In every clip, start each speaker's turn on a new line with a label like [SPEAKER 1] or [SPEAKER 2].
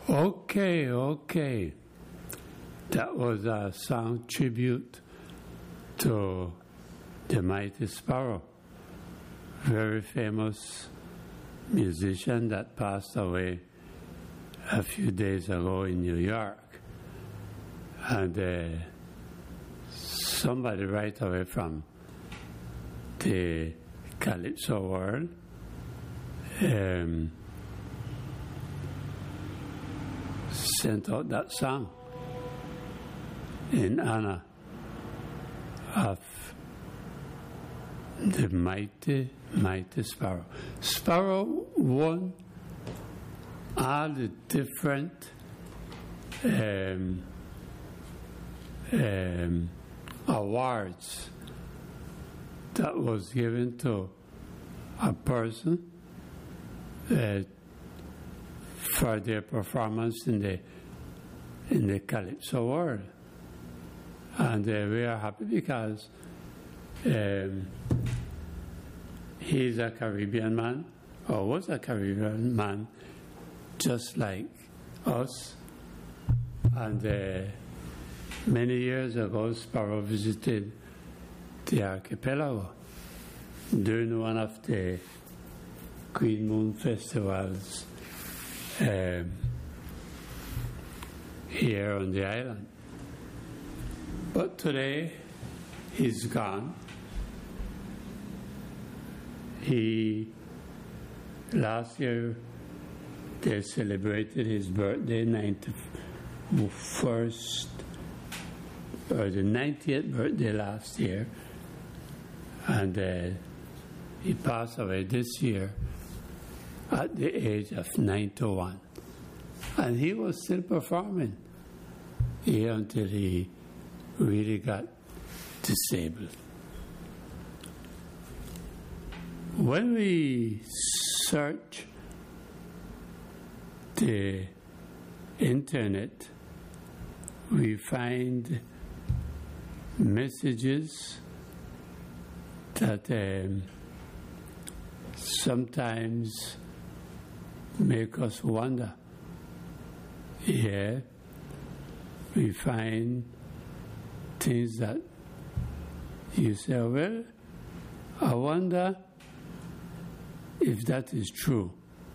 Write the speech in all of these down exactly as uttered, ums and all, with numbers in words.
[SPEAKER 1] Okay, okay. That was a song tribute to the Mighty Sparrow, very famous musician that passed away a few days ago in New York. And uh, somebody right away from the Calypso world um, sent out that song in honor of the mighty, mighty Sparrow. Sparrow won all the different um, um, awards that was given to a person uh, for their performance in the in the Calypso world. And uh, we are happy because um, he's a Caribbean man, or was a Caribbean man, just like us. And uh, many years ago, Sparrow visited the archipelago during one of the Queen Moon festivals um, here on the island. But today, he's gone. He, last year, they celebrated his birthday, ninety-first, or the ninetieth birthday last year. And uh, he passed away this year at the age of ninety-one. And he was still performing here until he really got disabled. When we search the internet, we find messages that um, sometimes make us wonder. Yeah, we find things that you say, well, I wonder if that is true.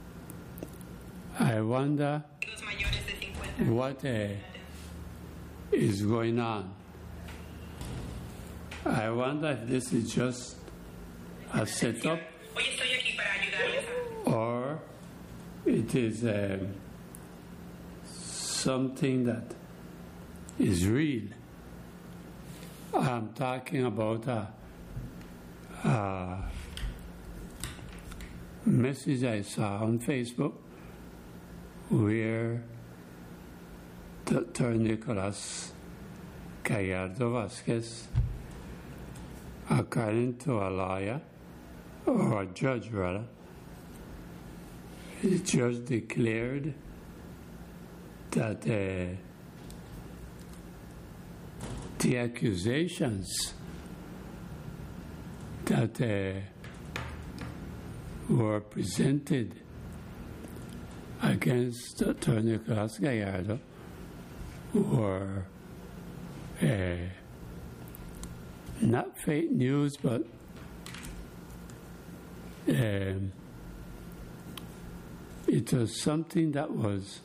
[SPEAKER 1] I wonder what uh, is going on. I wonder if this is just a setup or it is uh, something that is real. I'm talking about a, a message I saw on Facebook where Doctor Nicolas Gallardo Vasquez, according to a lawyer, or a judge rather, the judge declared that uh, the accusations that uh, were presented against Doctor Nicolas Gallardo were uh, not fake news, but um, it was something that was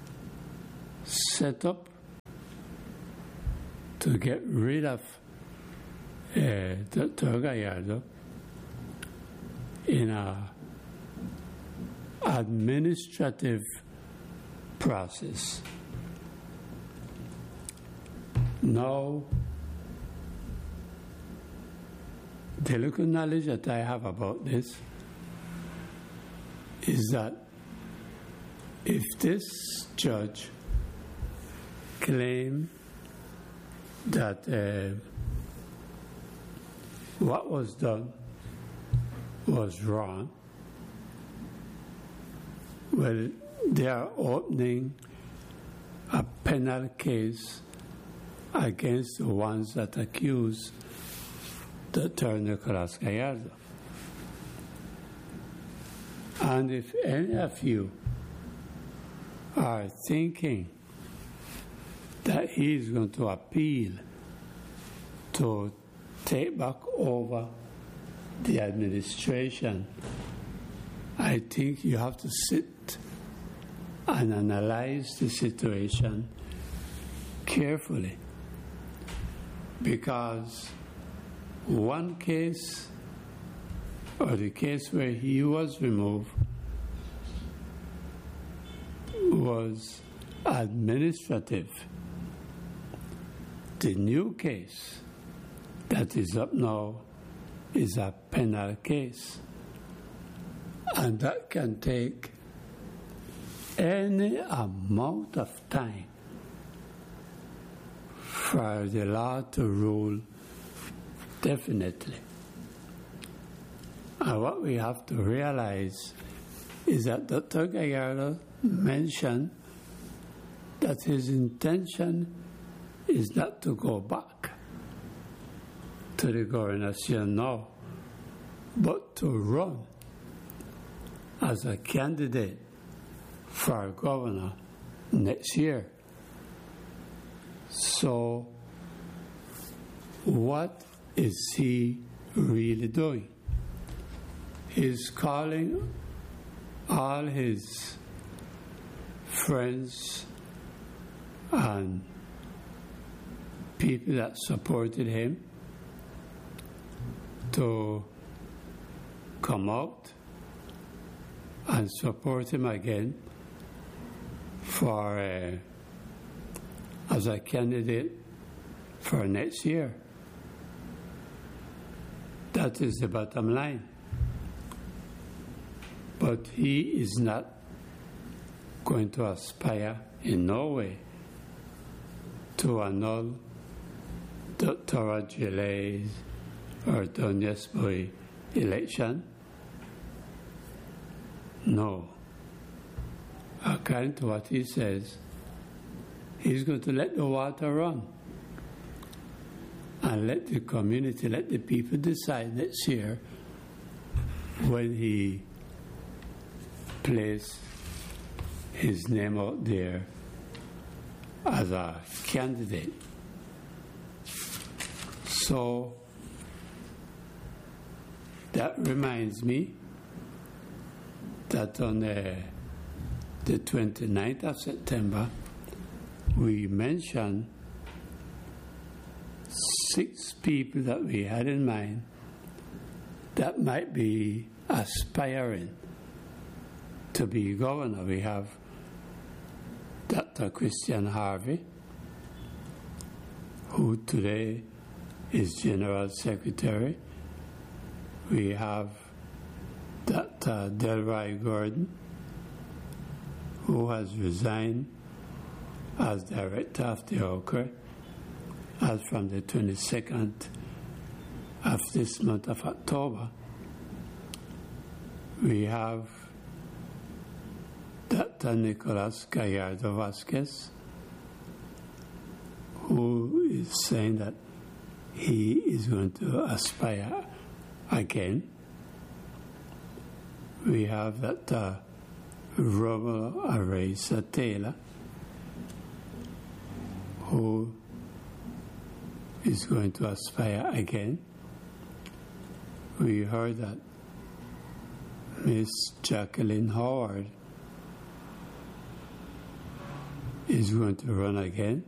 [SPEAKER 1] set up to get rid of uh, Doctor Gallardo in a administrative process. Now, the little knowledge that I have about this is that if this judge claimed that uh, what was done was wrong, well, they are opening a penal case against the ones that accuse Doctor Nicolas Gallardo. And if any of you are thinking that he's going to appeal to take back over the administration, I think you have to sit and analyze the situation carefully, because one case, or the case where he was removed, was administrative. The new case that is up now is a penal case, and that can take any amount of time for the law to rule definitely. And what we have to realize is that Doctor Gallardo mentioned that his intention is not to go back to the Gobernación now, but to run as a candidate for governor next year. So, what is he really doing? He's calling all his friends and people that supported him to come out and support him again for uh, as a candidate for next year. That is the bottom line. But he is not going to aspire in no way to annul Doctor Giles or Doñez Boy election. No. According to what he says, he's going to let the water run and let the community, let the people decide next year when he place his name out there as a candidate. So that reminds me that on the, the twenty-ninth of September, we mentioned six people that we had in mind that might be aspiring to be governor. We have Doctor Christian Harvey, who today is General Secretary. We have Doctor Delroy Gordon, who has resigned as Director of the O C R A as from the twenty-second of this month of October. We have Doctor Nicolas Gallardo Vasquez, who is saying that he is going to aspire again. We have Doctor Romulo Araiza Taylor, who is going to aspire again. We heard that Miss Jacqueline Howard is going to run again.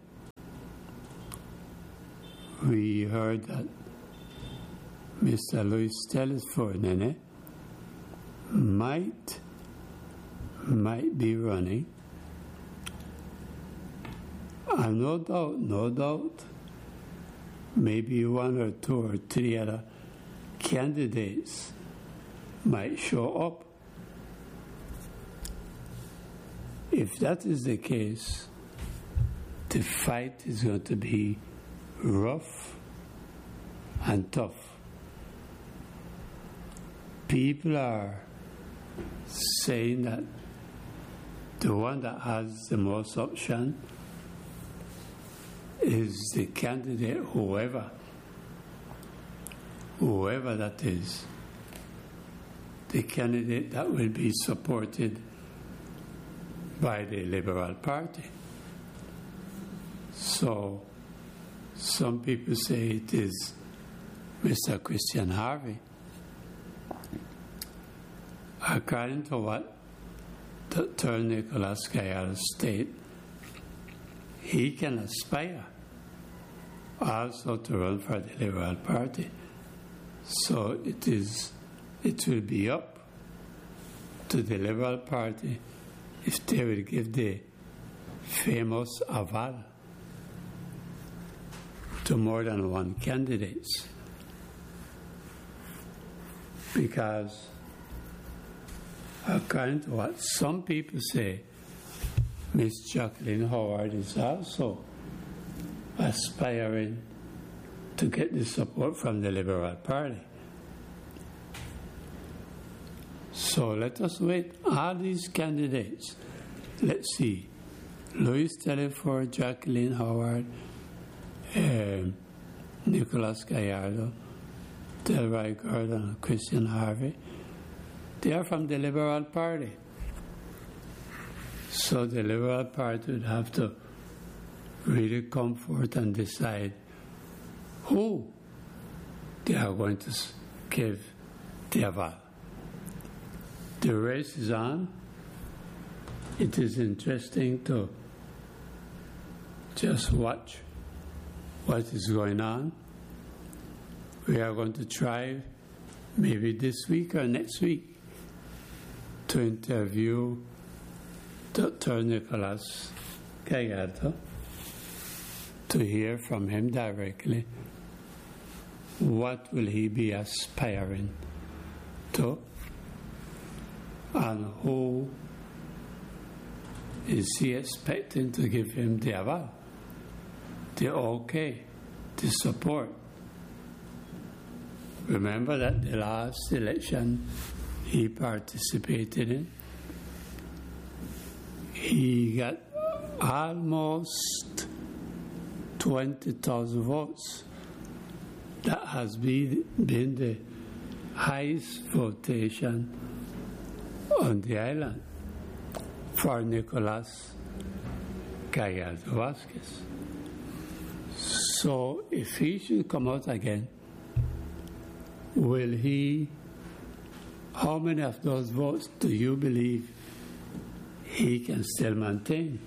[SPEAKER 1] We heard that Mister Luis Telesford Nene might might be running. And no doubt, no doubt, maybe one or two or three other candidates might show up. If that is the case, the fight is going to be rough and tough. People are saying that the one that has the most option is the candidate, whoever, whoever that is, the candidate that will be supported by the Liberal Party. So some people say it is Mister Christian Harvey. According to what Doctor Nicholas Gallardo stated, he can aspire also to run for the Liberal Party. So it is, it will be up to the Liberal Party if they will give the famous aval to more than one candidate. Because according to what some people say, Miss Jacqueline Howard is also aspiring to get the support from the Liberal Party. So let us wait. All these candidates, let's see, Louis Teleford, Jacqueline Howard, um, Nicholas Gallardo, Delroy Gordon, Christian Harvey, they are from the Liberal Party. So the Liberal Party would have to really come forth and decide who they are going to give the aval. The race is on. It is interesting to just watch what is going on. We are going to try maybe this week or next week to interview Doctor Nicholas Gallardo to hear from him directly what will he be aspiring to and who is he expecting to give him the aval, the okay, the support. Remember that the last election he participated in, he got almost twenty thousand votes. That has been, been the highest votation on the island for Nicolas Gallardo Vasquez. So if he should come out again, will he, how many of those votes do you believe he can still maintain?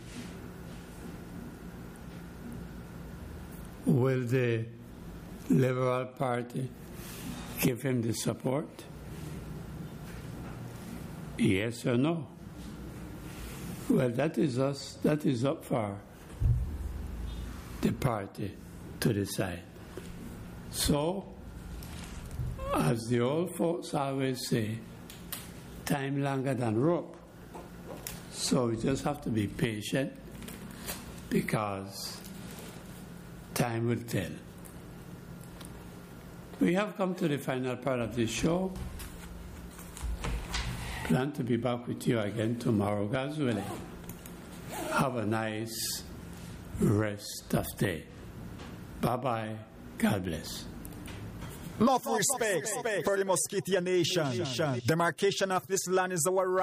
[SPEAKER 1] Will the Liberal Party give him the support? Yes or no? Well, that is us, that is up for the party to decide. So, as the old folks always say, time longer than rope. So we just have to be patient because time will tell. We have come to the final part of this show. Plan to be back with you again tomorrow, God's willing. Have a nice rest of day. Bye-bye. God bless.
[SPEAKER 2] Enough respect for the Musketeer Nation. Demarcation of this land is our right.